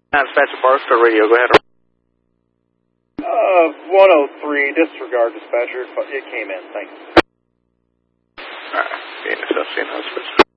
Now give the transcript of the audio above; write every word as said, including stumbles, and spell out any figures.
Dispatcher Barstow Radio, go ahead. Uh, one oh three, disregard dispatcher, it came in, thanks. Alright, okay, so,